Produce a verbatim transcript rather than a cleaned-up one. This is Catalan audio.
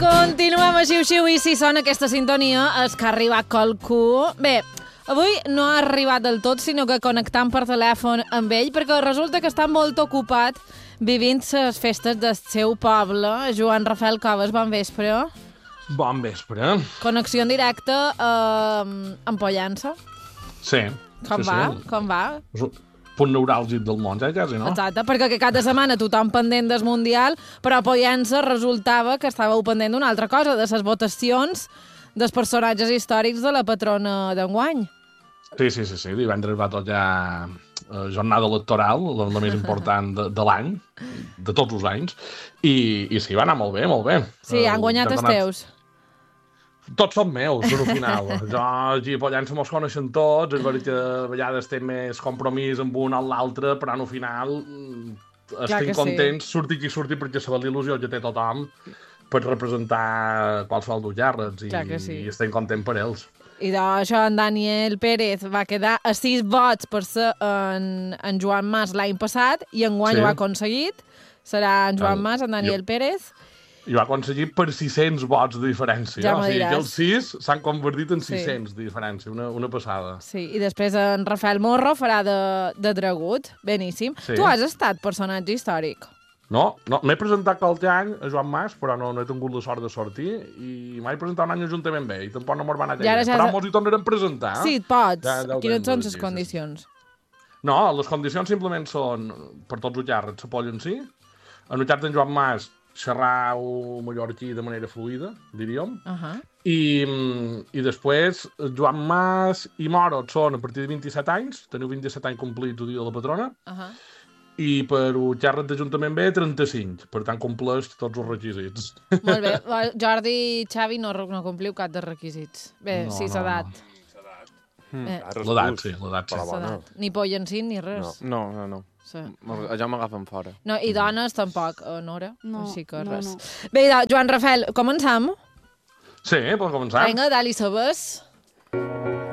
Continuem a xiu-xiu i si sona aquesta sintonia és que ha arribat qualcú. Bé, avui no ha arribat del tot, sinó que connectant per telèfon amb ell, perquè resulta que està molt ocupat vivint les festes del seu poble. Joan Rafael Coves, bon vespre. Bon vespre. Connexió en directe eh, amb Pollença. Sí. Com sí, va? Sí. Com va? És un punt neuràlgic del món, eh, quasi, no? Exacte, perquè que cada setmana tothom pendent del Mundial, però a Pollença resultava que estàveu pendent d'una altra cosa, de les votacions dels personatges històrics de la patrona d'enguany. Sí, sí, sí, sí. Divendres va tot ja eh, jornada electoral, la, la més important de, de l'any, de tots els anys, i, i sí, va anar molt bé, molt bé. Sí, han Eh, guanyat els campionats- teus. Tots són meus, al final. Jo aquí a Pollença mos coneixen tots, és veritat que a vegades té més compromís amb un o l'altre, però al final mm, Clar estem que sí. contents, surti qui surti, perquè se l'il·lusió que té tothom per representar qualsevol dels gerrets, i, Clar que sí. i estem contents per ells. I d'això en Daniel Pérez va quedar a sis vots per ser en, en Joan Mas l'any passat i enguany Sí. ho ha aconseguit. Serà en Joan El- Mas, en Daniel jo- Pérez. I ho ha aconseguit per sis-cents vots de diferència. Ja o me sigui diràs. que els sis s'han convertit en Sí. sis-cents de diferència, una, una passada. Sí, i després en Rafael Morro farà de, de dragut. Beníssim. Sí. Tu has estat personatge històric. No, no m'he presentat qualque any a Joan Mas, però no, no he tingut la sort de sortir, i m'he presentat un any a Ajuntament bé, i tampoc no me'n va anar I ara gaire. ja Però has- mos hi tornarem a presentar. Sí, et pots. Ja- ja ho Quines tenim són aquí, les sí, condicions? No, les condicions simplement són, per tots els llargs, s'apoyen sí. En el cas d'en Joan Mas, xerrar un mallorquí de manera fluida, diríem. Uh -huh. I, mm, I després, Joan Mas i Moro són a partir de vint-i-set anys, teniu vint-i-set anys complits el dia de la patrona, Uh -huh. i per un xerrat d'Ajuntament B, trenta-cinc. Per tant, compleix tots els requisits. Molt bé. Jordi i Xavi no, no compliu cap dels requisits. Bé, No, sí, no, s'edat. no. Eh, L'edat, sí, l'edat, sí. Però bona. s'edat. Ni pollencín ni No, res. no, no. no. Sí. M- Allò m'agafen fora. No, i dones tampoc, eh, Nora? No, Així que no, res. no. Bé, idò, Joan Rafael, començam? Sí, per començar. Vinga, dali sabes.